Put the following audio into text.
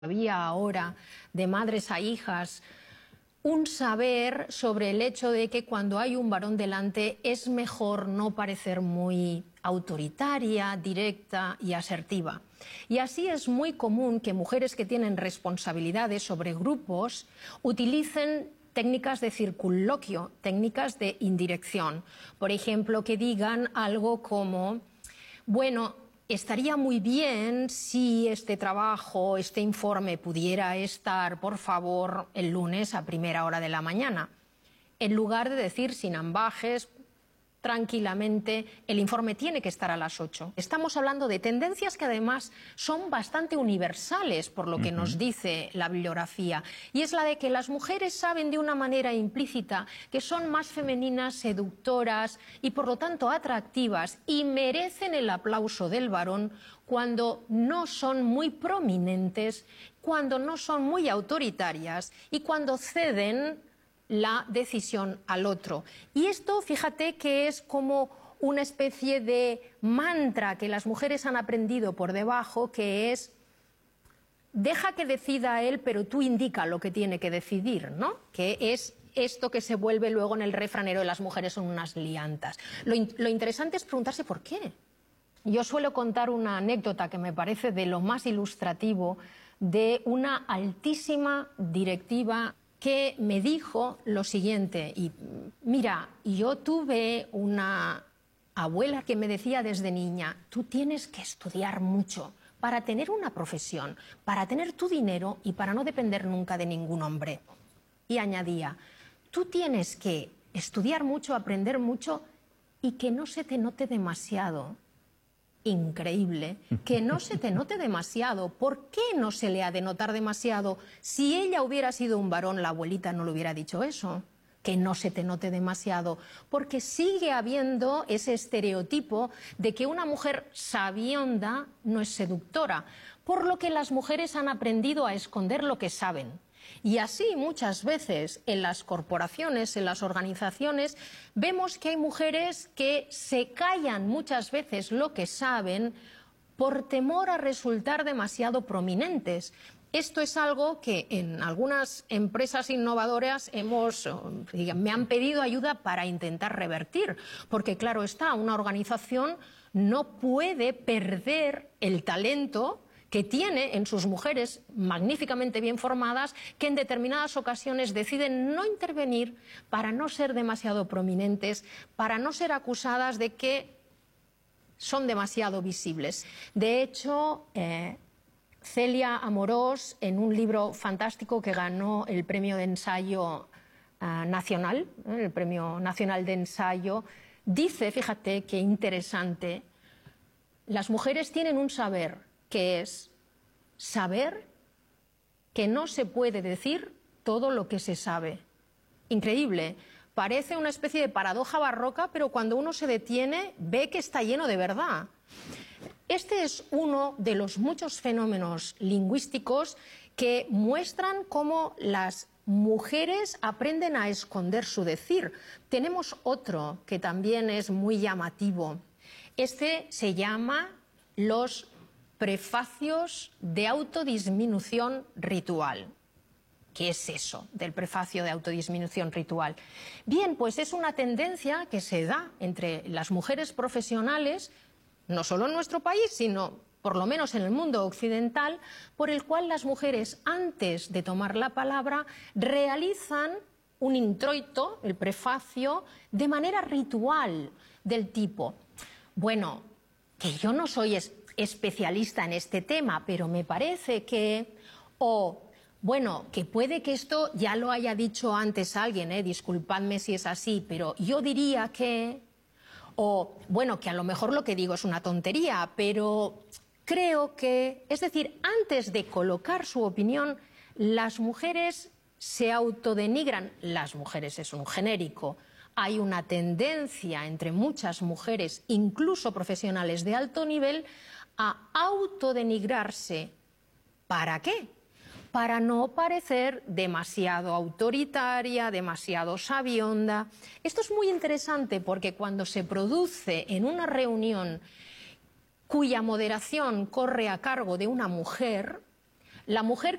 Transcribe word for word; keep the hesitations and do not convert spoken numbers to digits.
Había ahora de madres a hijas un saber sobre el hecho de que cuando hay un varón delante es mejor no parecer muy autoritaria, directa y asertiva. Y así es muy común que mujeres que tienen responsabilidades sobre grupos utilicen técnicas de circunloquio, técnicas de indirección. Por ejemplo, que digan algo como, bueno, estaría muy bien si este trabajo, este informe pudiera estar, por favor, el lunes a primera hora de la mañana. En lugar de decir sin ambajes, tranquilamente, el informe tiene que estar a las ocho. Estamos hablando de tendencias que además son bastante universales por lo que uh-huh. nos dice la bibliografía, y es la de que las mujeres saben de una manera implícita que son más femeninas, seductoras y por lo tanto atractivas y merecen el aplauso del varón cuando no son muy prominentes, cuando no son muy autoritarias y cuando ceden la decisión al otro. Y esto, fíjate que es como una especie de mantra que las mujeres han aprendido por debajo, que es deja que decida él, pero tú indica lo que tiene que decidir, ¿no? Que es esto que se vuelve luego en el refranero de las mujeres son unas liantas. Lo, in- lo interesante es preguntarse por qué. Yo suelo contar una anécdota que me parece de lo más ilustrativo de una altísima directiva que me dijo lo siguiente, y mira, yo tuve una abuela que me decía desde niña, tú tienes que estudiar mucho para tener una profesión, para tener tu dinero y para no depender nunca de ningún hombre. Y añadía, tú tienes que estudiar mucho, aprender mucho y que no se te note demasiado. Increíble, que no se te note demasiado. ¿Por qué no se le ha de notar demasiado? Si ella hubiera sido un varón, la abuelita no le hubiera dicho eso, que no se te note demasiado, porque sigue habiendo ese estereotipo de que una mujer sabionda no es seductora, por lo que las mujeres han aprendido a esconder lo que saben. Y así muchas veces en las corporaciones, en las organizaciones, vemos que hay mujeres que se callan muchas veces lo que saben por temor a resultar demasiado prominentes. Esto es algo que en algunas empresas innovadoras hemos, me han pedido ayuda para intentar revertir, porque claro está, una organización no puede perder el talento que tiene en sus mujeres magníficamente bien formadas, que en determinadas ocasiones deciden no intervenir para no ser demasiado prominentes, para no ser acusadas de que son demasiado visibles. De hecho, eh, Celia Amorós, en un libro fantástico que ganó el Premio de Ensayo eh, Nacional, eh, el Premio Nacional de Ensayo, dice, fíjate qué interesante, las mujeres tienen un saber que es saber que no se puede decir todo lo que se sabe. Increíble, parece una especie de paradoja barroca, pero cuando uno se detiene ve que está lleno de verdad. Este es uno de los muchos fenómenos lingüísticos que muestran cómo las mujeres aprenden a esconder su decir. Tenemos otro que también es muy llamativo. Este se llama los prefacios de autodisminución ritual. ¿Qué es eso del prefacio de autodisminución ritual? Bien, pues es una tendencia que se da entre las mujeres profesionales, no solo en nuestro país, sino por lo menos en el mundo occidental, por el cual las mujeres, antes de tomar la palabra, realizan un introito, el prefacio, de manera ritual, del tipo, bueno, que yo no soy es especialista en este tema, pero me parece que, o, bueno, que puede que esto ya lo haya dicho antes alguien, eh, disculpadme si es así, pero yo diría que, o, bueno, que a lo mejor lo que digo es una tontería, pero creo que, es decir, antes de colocar su opinión, las mujeres se autodenigran, las mujeres es un genérico. Hay una tendencia entre muchas mujeres, incluso profesionales de alto nivel, a autodenigrarse. ¿Para qué? Para no parecer demasiado autoritaria, demasiado sabionda. Esto es muy interesante porque cuando se produce en una reunión cuya moderación corre a cargo de una mujer, La mujer